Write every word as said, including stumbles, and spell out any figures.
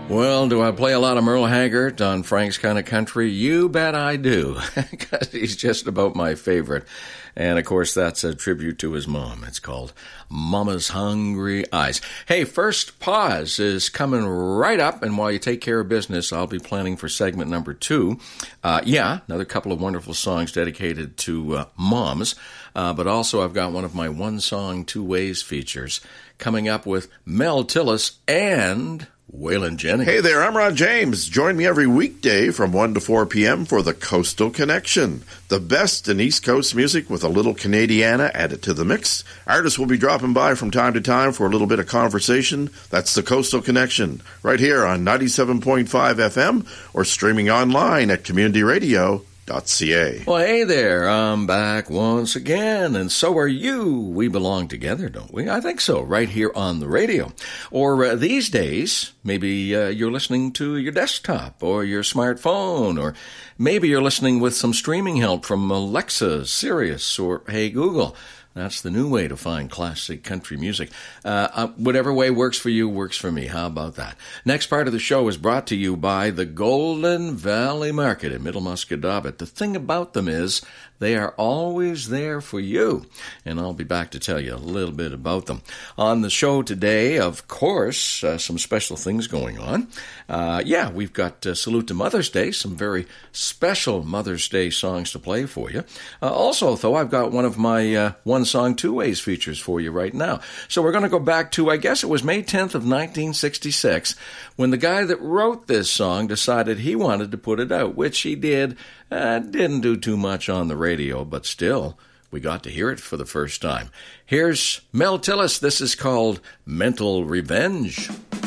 Well, do I play a lot of Merle Haggard on Frank's Kind of Country? You bet I do, because he's just about my favorite. And, of course, that's a tribute to his mom. It's called Mama's Hungry Eyes. Hey, First Pause is coming right up, and while you take care of business, I'll be planning for segment number two. Uh, yeah, another couple of wonderful songs dedicated to uh, moms, uh, but also I've got one of my One Song, Two Ways features coming up with Mel Tillis and Waylon Jennings. Hey there, I'm Ron James. Join me every weekday from one to four p.m. for the Coastal Connection. The best in East Coast music with a little Canadiana added to the mix. Artists will be dropping by from time to time for a little bit of conversation. That's the Coastal Connection, right here on ninety-seven point five F M or streaming online at community radio dot c a. Well, hey there, I'm back once again, and so are you. We belong together, don't we? I think so, right here on the radio. Or uh, these days, maybe uh, you're listening to your desktop or your smartphone, or maybe you're listening with some streaming help from Alexa, Sirius, or Hey Google. That's the new way to find classic country music. Uh, uh, whatever way works for you, works for me. How about that? Next part of the show is brought to you by the Golden Valley Market in Middle Musquodoboit. The thing about them is they are always there for you, and I'll be back to tell you a little bit about them. On the show today, of course, uh, some special things going on. Uh, yeah, we've got uh, Salute to Mother's Day, some very special Mother's Day songs to play for you. Uh, also, though, I've got one of my uh, One Song, Two Ways features for you right now. So we're going to go back to, I guess it was May tenth of nineteen sixty-six, when the guy that wrote this song decided he wanted to put it out, which he did. Uh, didn't do too much on the radio, but still, we got to hear it for the first time. Here's Mel Tillis. This is called Mental Revenge.